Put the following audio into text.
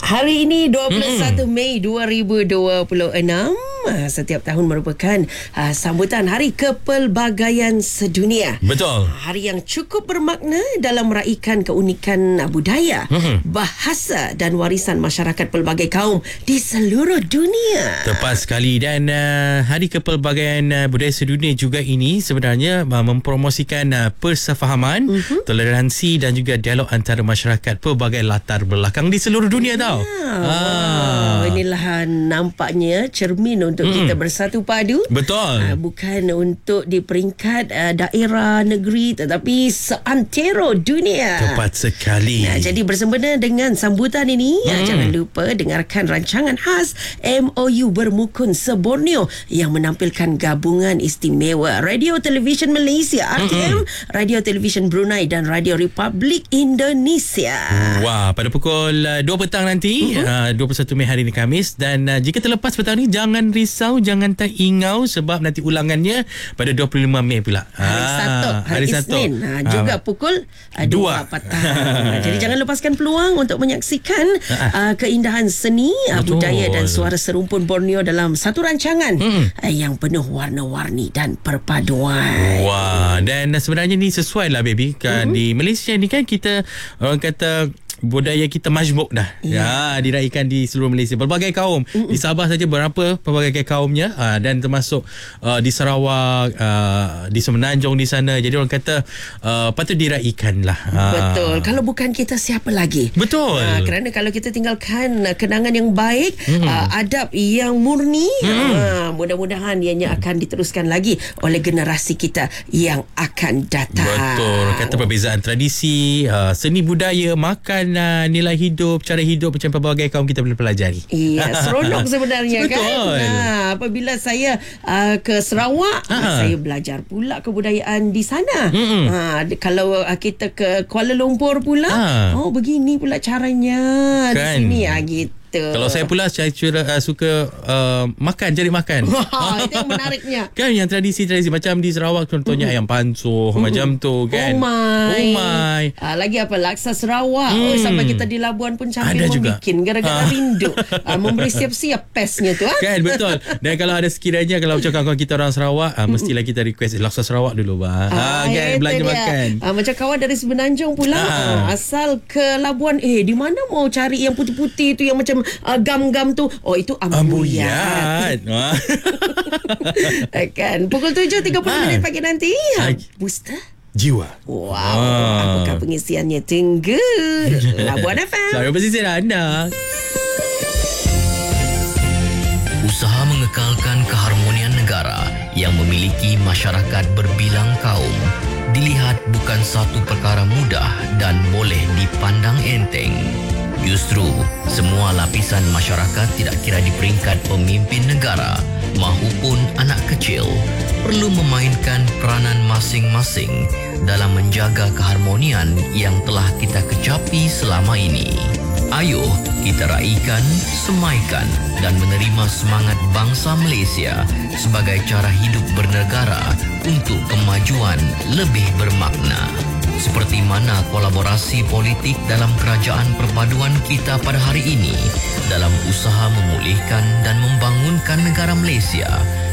Hari ini 21 Mei 2026. Setiap tahun merupakan sambutan Hari Kepelbagaian Sedunia. Betul. Hari yang cukup bermakna dalam meraihkan keunikan budaya, bahasa dan warisan masyarakat pelbagai kaum di seluruh dunia. Tepat sekali. Dan Hari Kepelbagaian Budaya Sedunia juga ini sebenarnya mempromosikan persefahaman, toleransi dan juga dialog antara masyarakat pelbagai latar belakang di seluruh dunia tau. Wow, inilah nampaknya cermin untuk kita bersatu padu. Betul. Bukan untuk di peringkat daerah, negeri, tetapi seantero dunia. Tepat sekali. Jadi bersempena dengan sambutan ini, jangan lupa dengarkan rancangan khas MOU Bermukun Se-Borneo yang menampilkan gabungan istimewa Radio Television Malaysia RTM, Radio Television Brunei dan Radio Republik Indonesia. Wah, pada pukul 2 petang nanti, 21 Mei hari ini Khamis. Dan jika terlepas petang ni, jangan risau, jangan teringau sebab nanti ulangannya pada 25 Mei pula. Hari Isnin. Juga pukul 2 petang. Jadi jangan lepaskan peluang untuk menyaksikan keindahan seni, budaya dan suara serumpun Borneo dalam satu rancangan yang penuh warna-warni dan perpaduan. Wah, dan sebenarnya ni sesuai lah baby. Di Malaysia ni kan kita orang kata budaya kita majmuk dah. Diraihkan di seluruh Malaysia. Berbagai kaum. Di Sabah saja berapa pelbagai kaumnya, dan termasuk di Sarawak, di Semenanjung di sana. Jadi orang kata patut diraihkan lah. Betul. Kalau bukan kita, siapa lagi? Betul. Kerana kalau kita tinggalkan kenangan yang baik, adab yang murni, mudah-mudahan ianya akan diteruskan lagi oleh generasi kita yang akan datang. Betul. Kata perbezaan tradisi, seni budaya, makan, nilai hidup, cara hidup macam pelbagai kaum kita boleh pelajari. Iya, seronok sebenarnya. Betul. Kan. Apabila saya ke Sarawak, saya belajar pula kebudayaan di sana. Kalau kita ke Kuala Lumpur pula, begini pula caranya kan. di sini gitu. Kalau saya pula, saya suka makan, cari makan. Itu yang menariknya. Kan yang tradisi-tradisi macam di Sarawak contohnya ayam pansuh macam tu kan. Umai. Lagi apa, laksa Sarawak. Sampai kita di Labuan pun campur membikin gara-gara rindu. Memberi siap-siap pesnya tu. Kan, betul. Dan kalau ada sekiranya kalau macam kawan kita orang Sarawak, mestilah kita request laksa Sarawak dulu bang. Kan belanja makan. Macam kawan dari Semenanjung pula, asal ke Labuan, di mana mau cari yang putih-putih tu yang macam gam-gam tu? Oh, itu ambuyat. Kan pukul 7.30 minit pagi nanti, Booster Jiwa. Wow, apakah pengisiannya? Tunggu Labuan FM. Suara pesisir anda. Usaha mengekalkan keharmonian negara yang memiliki masyarakat berbilang kaum dilihat bukan satu perkara mudah dan boleh dipandang enteng. Justru, semua lapisan masyarakat tidak kira di peringkat pemimpin negara mahupun anak kecil perlu memainkan peranan masing-masing dalam menjaga keharmonian yang telah kita kecapi selama ini. Ayo kita raikan, semaikan dan menerima semangat bangsa Malaysia sebagai cara hidup bernegara untuk kemajuan lebih bermakna. Seperti mana kolaborasi politik dalam kerajaan perpaduan kita pada hari ini dalam usaha memulihkan dan membangunkan negara Malaysia